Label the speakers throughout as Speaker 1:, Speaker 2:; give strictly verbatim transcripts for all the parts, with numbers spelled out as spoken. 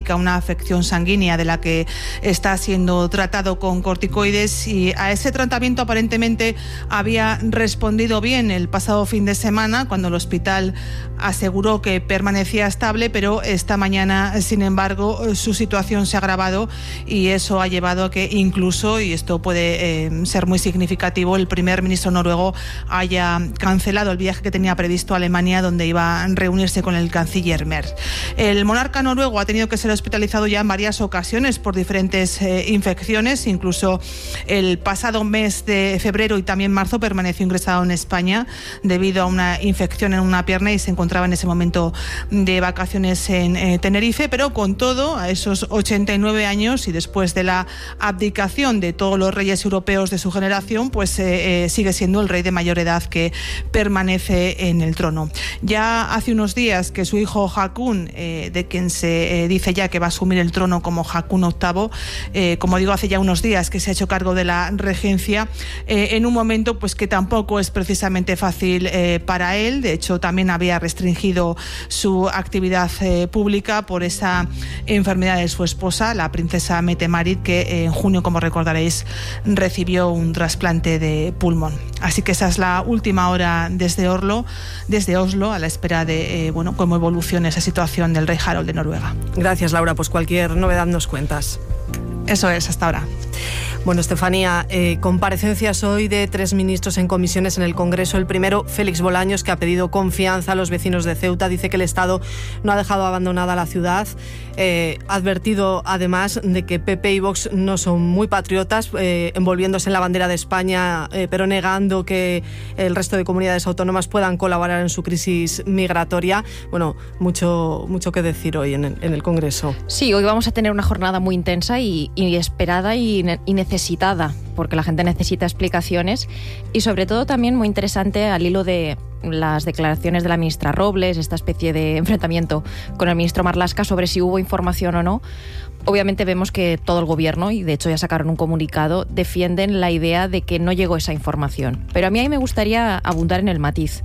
Speaker 1: hemorrágica, una afección sanguínea de la que está siendo tratado con corticoides, y a ese tratamiento aparentemente había respondido bien el pasado fin de semana, cuando el hospital aseguró que permanecía estable, pero esta mañana, sin embargo, su situación se ha agravado y eso ha llevado a que incluso, y esto puede eh, ser muy significativo, el primer ministro noruego haya cancelado el viaje que tenía previsto a Alemania, donde iba a reunirse con el canciller Merz. El monarca noruego ha tenido que ser hospitalizado ya en varias ocasiones por diferentes eh, infecciones, incluso el pasado mes de febrero y también marzo permaneció ingresado en España debido a una infección en una pierna y se encontraba en ese momento de vacaciones en eh, Tenerife, pero con todo, a esos ochenta y nueve años y después de la abdicación de todos los reyes europeos de su generación, pues eh, eh, sigue siendo el rey de mayor edad que permanece en el trono. Ya hace unos días que su hijo Haakon, eh, de quien se eh, dice ya que va a asumir el trono como Haakon octavo, eh, como digo, hace ya unos días que se ha hecho cargo de la regencia, eh, en un momento pues que tampoco es precisamente fácil eh, para él. De hecho, también había restringido su actividad eh, pública por esa enfermedad de su esposa, la princesa Mette-Marit, que eh, en junio, como recordaréis, recibió un trasplante de pulmón. Así que esa es la última hora desde Oslo, desde Oslo, a la espera de eh, bueno, cómo evolucione esa situación del rey Harald de Noruega.
Speaker 2: Gracias, Laura. Pues cualquier novedad nos cuentas.
Speaker 1: Eso es, hasta ahora.
Speaker 2: Bueno, Estefanía, eh, comparecencias hoy de tres ministros en comisiones en el Congreso. El primero, Félix Bolaños, que ha pedido confianza a los vecinos de Ceuta. Dice que el Estado no ha dejado abandonada la ciudad. Eh, ha advertido además de que P P y Vox no son muy patriotas, eh, envolviéndose en la bandera de España, eh, pero negando que el resto de comunidades autónomas puedan colaborar en su crisis migratoria. Bueno, mucho, mucho que decir hoy en el, en el Congreso.
Speaker 3: Sí, hoy vamos a tener una jornada muy intensa y, y esperada y, y necesitada, porque la gente necesita explicaciones, y sobre todo también muy interesante al hilo de las declaraciones de la ministra Robles, esta especie de enfrentamiento con el ministro Marlaska sobre si hubo información o no. Obviamente vemos que todo el gobierno, y de hecho ya sacaron un comunicado, defienden la idea de que no llegó esa información. Pero a mí ahí me gustaría abundar en el matiz.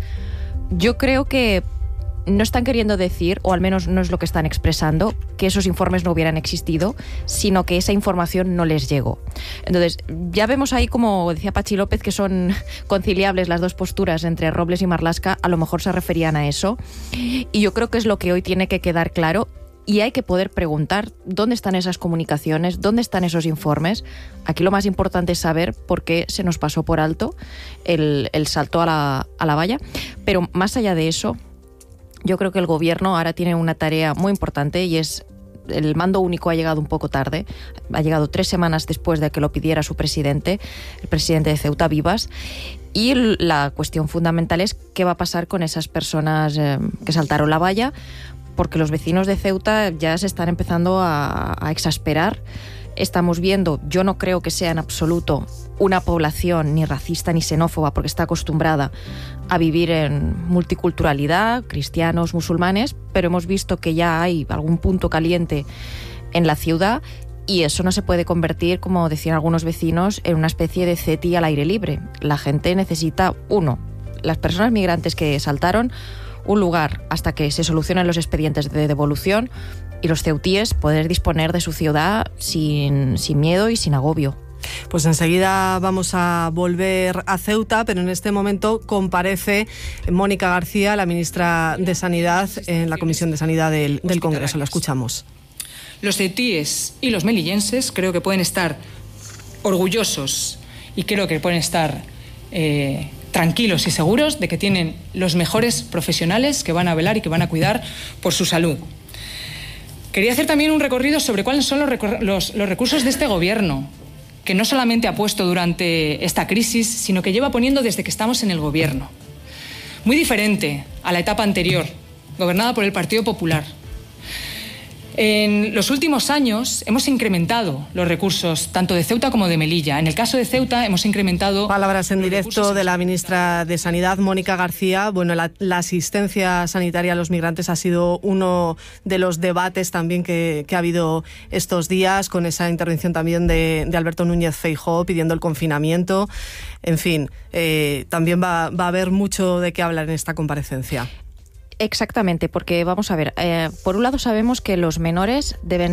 Speaker 3: Yo creo que no están queriendo decir, o al menos no es lo que están expresando, que esos informes no hubieran existido, sino que esa información no les llegó. Entonces, ya vemos ahí, como decía Pachi López, que son conciliables las dos posturas entre Robles y Marlaska. A lo mejor se referían a eso. Y yo creo que es lo que hoy tiene que quedar claro. Y hay que poder preguntar dónde están esas comunicaciones, dónde están esos informes. Aquí lo más importante es saber por qué se nos pasó por alto el, el salto a la, a la valla. Pero más allá de eso, yo creo que el gobierno ahora tiene una tarea muy importante, y es: el mando único ha llegado un poco tarde, ha llegado tres semanas después de que lo pidiera su presidente, el presidente de Ceuta, Vivas, y la cuestión fundamental es qué va a pasar con esas personas eh, que saltaron la valla, porque los vecinos de Ceuta ya se están empezando a, a exasperar. Estamos viendo, yo no creo que sea en absoluto una población ni racista ni xenófoba, porque está acostumbrada a vivir en multiculturalidad, cristianos, musulmanes, pero hemos visto que ya hay algún punto caliente en la ciudad, y eso no se puede convertir, como decían algunos vecinos, en una especie de ceti al aire libre. La gente necesita, uno, las personas migrantes que saltaron, un lugar hasta que se solucionen los expedientes de devolución, y los ceutíes poder disponer de su ciudad sin, sin miedo y sin agobio.
Speaker 2: Pues enseguida vamos a volver a Ceuta, pero en este momento comparece Mónica García, la ministra de Sanidad, en la Comisión de Sanidad del, del Congreso. La escuchamos.
Speaker 4: Los ceutíes y los melillenses creo que pueden estar orgullosos y creo que pueden estar eh, tranquilos y seguros de que tienen los mejores profesionales que van a velar y que van a cuidar por su salud. Quería hacer también un recorrido sobre cuáles son los, los, los recursos de este gobierno, que no solamente ha puesto durante esta crisis, sino que lleva poniendo desde que estamos en el gobierno. Muy diferente a la etapa anterior, gobernada por el Partido Popular. En los últimos años hemos incrementado los recursos tanto de Ceuta como de Melilla. En el caso de Ceuta hemos incrementado...
Speaker 2: Palabras en directo de la ministra de Sanidad, Mónica García. Bueno, la, la asistencia sanitaria a los migrantes ha sido uno de los debates también que, que ha habido estos días, con esa intervención también de, de Alberto Núñez Feijóo pidiendo el confinamiento. En fin, eh, también va, va a haber mucho de qué hablar en esta comparecencia.
Speaker 3: Exactamente, porque vamos a ver, eh, por un lado sabemos que los menores deben